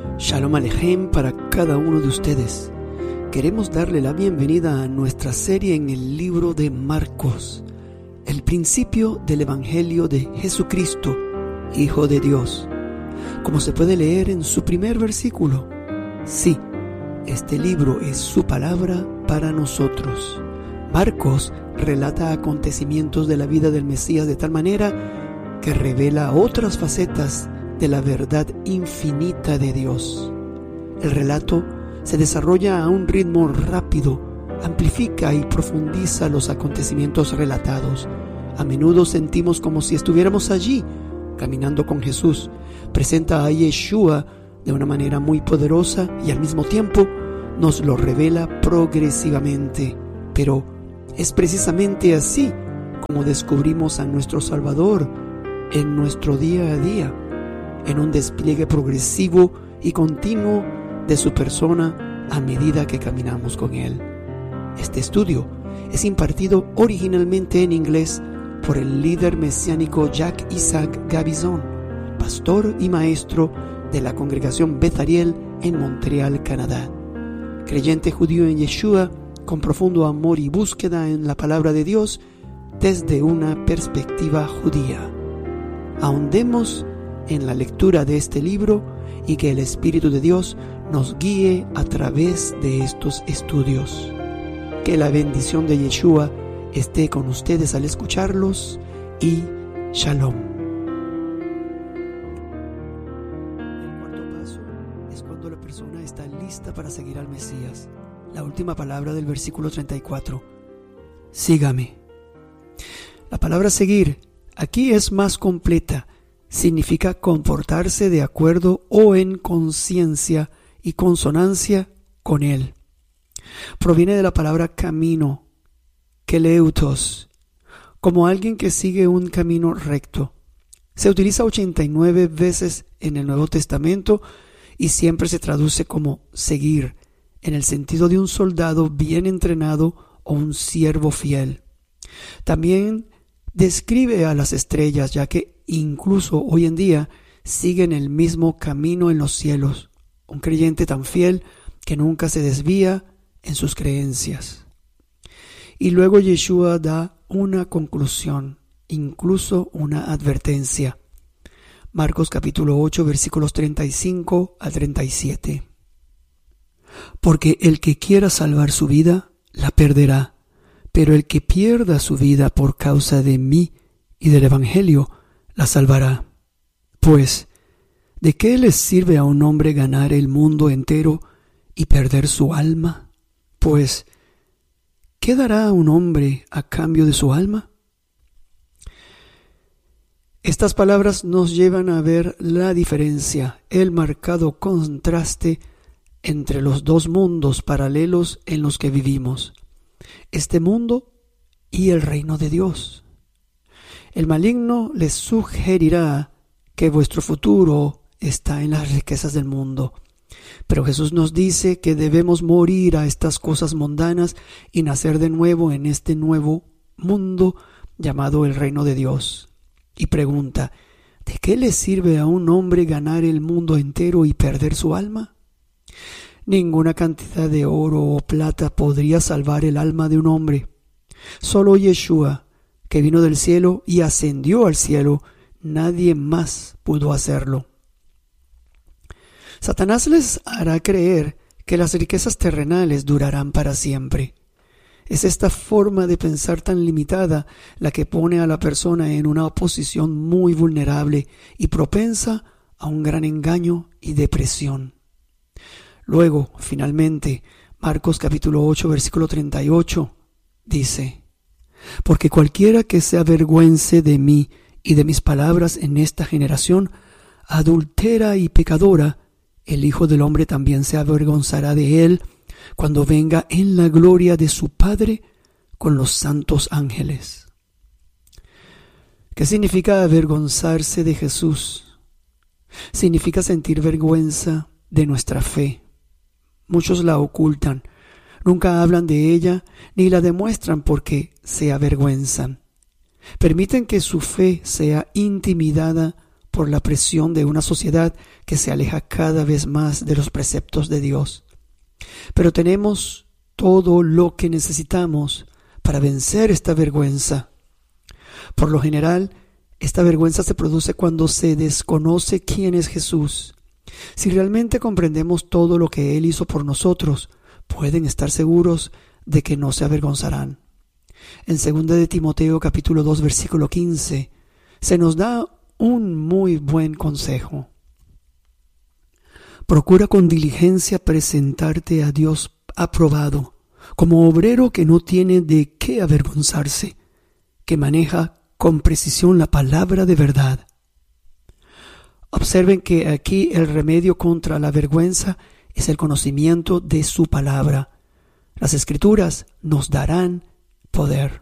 Shalom Alejem para cada uno de ustedes. Queremos darle la bienvenida a nuestra serie en el libro de Marcos, el principio del Evangelio de Jesucristo, Hijo de Dios. Como se puede leer en su primer versículo, sí, este libro es su palabra para nosotros. Marcos relata acontecimientos de la vida del Mesías de tal manera que revela otras facetas de la verdad infinita de Dios. El relato se desarrolla a un ritmo rápido, amplifica y profundiza los acontecimientos relatados. A menudo sentimos como si estuviéramos allí, caminando con Jesús. Presenta a Yeshua de una manera muy poderosa y al mismo tiempo nos lo revela progresivamente. Pero es precisamente así como descubrimos a nuestro Salvador en nuestro día a día, en un despliegue progresivo y continuo de su persona a medida que caminamos con Él. Este estudio es impartido originalmente en inglés por el líder mesiánico Jack Isaac Gabizon, pastor y maestro de la congregación Beth Ariel en Montreal, Canadá. Creyente judío en Yeshua, con profundo amor y búsqueda en la palabra de Dios desde una perspectiva judía. Ahondemos en la lectura de este libro y que el Espíritu de Dios nos guíe a través de estos estudios. Que la bendición de Yeshua esté con ustedes al escucharlos y Shalom. El cuarto paso es cuando la persona está lista para seguir al Mesías. La última palabra del versículo 34. Sígame. La palabra seguir aquí es más completa. Significa comportarse de acuerdo o en conciencia y consonancia con Él. Proviene de la palabra camino, keleutos, como alguien que sigue un camino recto. Se utiliza 89 veces en el Nuevo Testamento y siempre se traduce como seguir, en el sentido de un soldado bien entrenado o un siervo fiel. También describe a las estrellas, ya que incluso hoy en día siguen el mismo camino en los cielos. Un creyente tan fiel que nunca se desvía en sus creencias. Y luego Yeshua da una conclusión, incluso una advertencia. Marcos capítulo 8 versículos 35 a 37. Porque el que quiera salvar su vida, la perderá. Pero el que pierda su vida por causa de mí y del Evangelio, la salvará. Pues, ¿de qué les sirve a un hombre ganar el mundo entero y perder su alma? Pues, ¿qué dará a un hombre a cambio de su alma? Estas palabras nos llevan a ver la diferencia, el marcado contraste entre los dos mundos paralelos en los que vivimos, este mundo y el reino de Dios. El maligno les sugerirá que vuestro futuro está en las riquezas del mundo. Pero Jesús nos dice que debemos morir a estas cosas mundanas y nacer de nuevo en este nuevo mundo llamado el reino de Dios. Y pregunta, ¿de qué le sirve a un hombre ganar el mundo entero y perder su alma? Ninguna cantidad de oro o plata podría salvar el alma de un hombre. Solo Yeshua, que vino del cielo y ascendió al cielo, nadie más pudo hacerlo. Satanás les hará creer que las riquezas terrenales durarán para siempre. Es esta forma de pensar tan limitada la que pone a la persona en una posición muy vulnerable y propensa a un gran engaño y depresión. Luego, finalmente, Marcos capítulo 8, versículo 38, dice: porque cualquiera que se avergüence de mí y de mis palabras en esta generación, adúltera y pecadora, el Hijo del Hombre también se avergonzará de él cuando venga en la gloria de su Padre con los santos ángeles. ¿Qué significa avergonzarse de Jesús? Significa sentir vergüenza de nuestra fe. Muchos la ocultan. Nunca hablan de ella ni la demuestran porque se avergüenzan. Permiten que su fe sea intimidada por la presión de una sociedad que se aleja cada vez más de los preceptos de Dios. Pero tenemos todo lo que necesitamos para vencer esta vergüenza. Por lo general, esta vergüenza se produce cuando se desconoce quién es Jesús. Si realmente comprendemos todo lo que Él hizo por nosotros, pueden estar seguros de que no se avergonzarán. En 2 de Timoteo capítulo 2 versículo 15 se nos da un muy buen consejo. Procura con diligencia presentarte a Dios aprobado, como obrero que no tiene de qué avergonzarse, que maneja con precisión la palabra de verdad. Observen que aquí el remedio contra la vergüenza es el conocimiento de su palabra. Las Escrituras nos darán poder.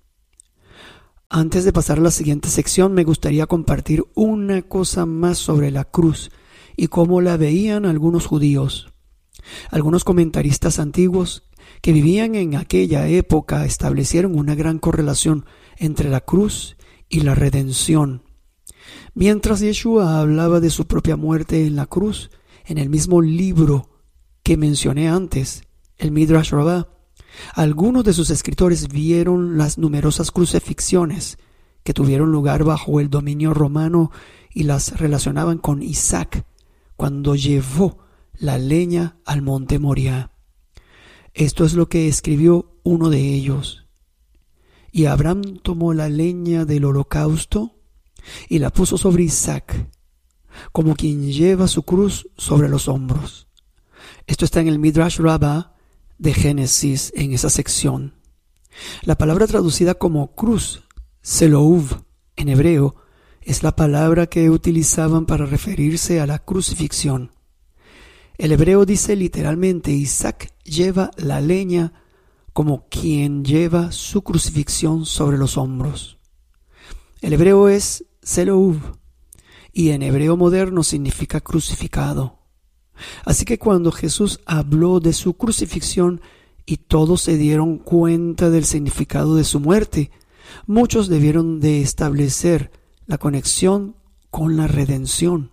Antes de pasar a la siguiente sección, me gustaría compartir una cosa más sobre la cruz y cómo la veían algunos judíos. Algunos comentaristas antiguos que vivían en aquella época establecieron una gran correlación entre la cruz y la redención. Mientras Yeshua hablaba de su propia muerte en la cruz, en el mismo libro que mencioné antes, el Midrash Rabbah, algunos de sus escritores vieron las numerosas crucifixiones que tuvieron lugar bajo el dominio romano y las relacionaban con Isaac cuando llevó la leña al monte Moriah. Esto es lo que escribió uno de ellos. Y Abraham tomó la leña del holocausto y la puso sobre Isaac, como quien lleva su cruz sobre los hombros. Esto está en el Midrash Rabbah de Génesis, en esa sección. La palabra traducida como cruz, selouv, en hebreo, es la palabra que utilizaban para referirse a la crucifixión. El hebreo dice literalmente: Isaac lleva la leña como quien lleva su crucifixión sobre los hombros. El hebreo es selouv y en hebreo moderno significa crucificado. Así que cuando Jesús habló de su crucifixión y todos se dieron cuenta del significado de su muerte, muchos debieron de establecer la conexión con la redención.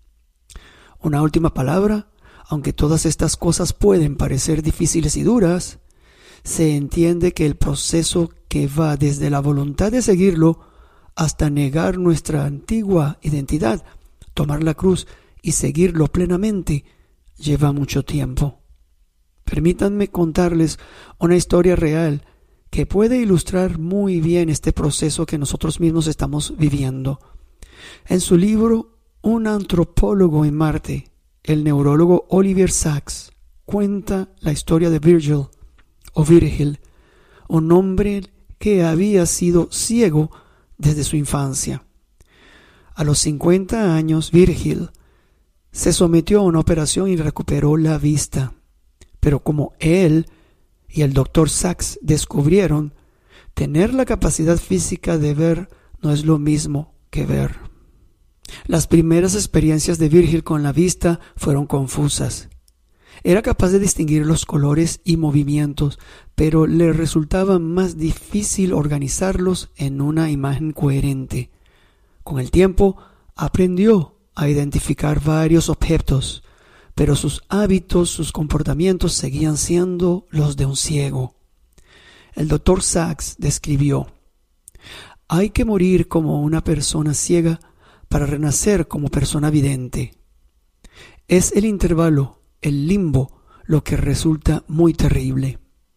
Una última palabra: aunque todas estas cosas pueden parecer difíciles y duras, se entiende que el proceso que va desde la voluntad de seguirlo hasta negar nuestra antigua identidad, tomar la cruz y seguirlo plenamente, lleva mucho tiempo. Permítanme contarles una historia real que puede ilustrar muy bien este proceso que nosotros mismos estamos viviendo. En su libro Un antropólogo en Marte, el neurólogo Oliver Sacks cuenta la historia de Virgil, o Virgil, un hombre que había sido ciego desde su infancia. A los 50 años, Virgil se sometió a una operación y recuperó la vista. Pero como él y el doctor Sacks descubrieron, tener la capacidad física de ver no es lo mismo que ver. Las primeras experiencias de Virgil con la vista fueron confusas. Era capaz de distinguir los colores y movimientos, pero le resultaba más difícil organizarlos en una imagen coherente. Con el tiempo, aprendió a identificar varios objetos, pero sus hábitos, sus comportamientos seguían siendo los de un ciego. El doctor Sacks describió: hay que morir como una persona ciega para renacer como persona vidente. Es el intervalo, el limbo, lo que resulta muy terrible.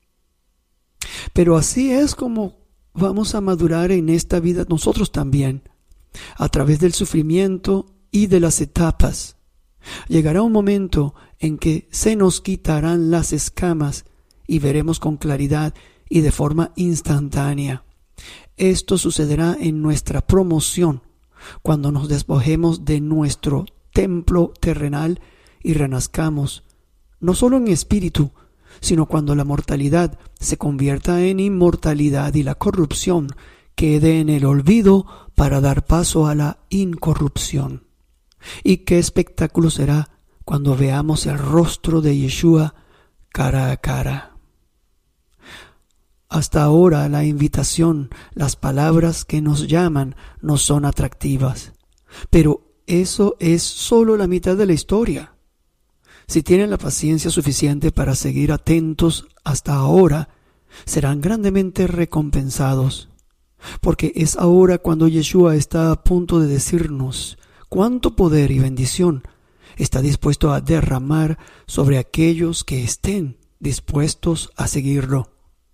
Pero así es como vamos a madurar en esta vida nosotros también, a través del sufrimiento y de las etapas. Llegará un momento en que se nos quitarán las escamas y veremos con claridad y de forma instantánea. Esto sucederá en nuestra promoción, cuando nos despojemos de nuestro templo terrenal y renazcamos, no solo en espíritu, sino cuando la mortalidad se convierta en inmortalidad y la corrupción quede en el olvido para dar paso a la incorrupción. Y qué espectáculo será cuando veamos el rostro de Yeshua cara a cara. Hasta ahora la invitación, las palabras que nos llaman no son atractivas, pero eso es solo la mitad de la historia. Si tienen la paciencia suficiente para seguir atentos hasta ahora, serán grandemente recompensados, porque es ahora cuando Yeshua está a punto de decirnos cuánto poder y bendición está dispuesto a derramar sobre aquellos que estén dispuestos a seguirlo.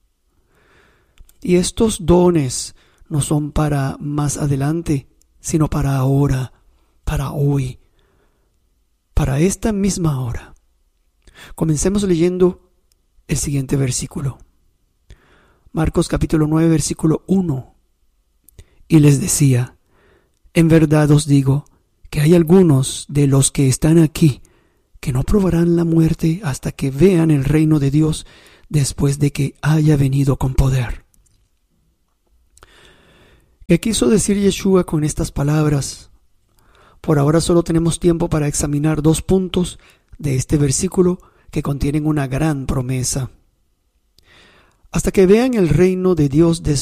Y estos dones no son para más adelante, sino para ahora, para hoy, para esta misma hora. Comencemos leyendo el siguiente versículo. Marcos capítulo 9, versículo 1. Y les decía: en verdad os digo que hay algunos de los que están aquí que no probarán la muerte hasta que vean el reino de Dios después de que haya venido con poder. ¿Qué quiso decir Yeshua con estas palabras? Por ahora solo tenemos tiempo para examinar 2 puntos de este versículo que contienen una gran promesa. Hasta que vean el reino de Dios